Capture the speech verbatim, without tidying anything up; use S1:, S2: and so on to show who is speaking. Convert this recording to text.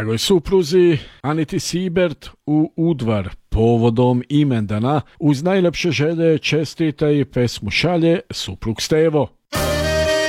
S1: Dragoj supruzi Aniti Sibert u Udvar povodom imendana uz najlepše želje čestita i pesmu šalje suprug Stevo.